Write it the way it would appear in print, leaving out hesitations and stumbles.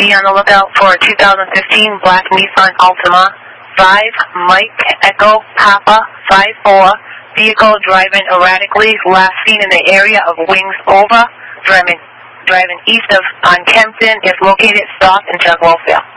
Be on the lookout for a 2015 black Nissan Altima. 5 Mike Echo Papa 54. Vehicle driving erratically. Last seen in the area of Wings Over. Driving east of on Kempton. If located, stop and check welfare.